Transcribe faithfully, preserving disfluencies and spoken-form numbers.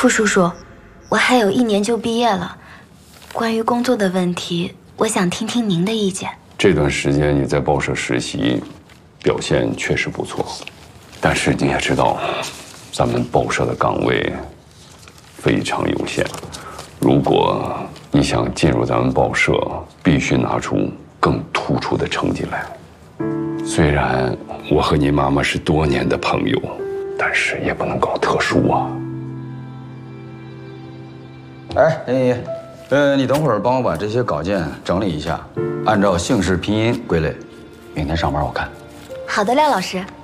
傅叔叔，我还有一年就毕业了，关于工作的问题，我想听听您的意见。 这段时间你在报社实习，表现确实不错，但是你也知道，咱们报社的岗位非常有限。如果你想进入咱们报社，必须拿出更突出的成绩来。虽然我和你妈妈是多年的朋友，但是也不能搞特殊啊。 哎，林姨，呃，你等会儿帮我把这些稿件整理一下，按照姓氏拼音归类，明天上班我看。 好的，廖老师。